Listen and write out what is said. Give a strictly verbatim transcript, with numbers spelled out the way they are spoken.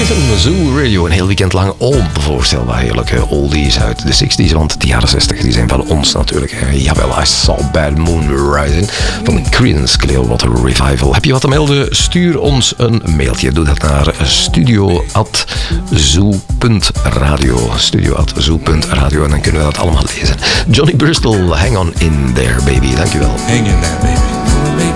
Zoo Radio, een heel weekend lang onvoorstelbaar heerlijke oldies uit de zestig's, want de jaren zestig die zijn van ons natuurlijk. Hè. Jawel, I Saw Bad Moon Rising van de Creedence Clearwater Revival. Heb je wat te melden? Stuur ons een mailtje. Doe dat naar studio at zoo punt radio. studio at zoo punt radio en dan kunnen we dat allemaal lezen. Johnny Bristol, hang on in there baby. Dankjewel. Hang in there baby.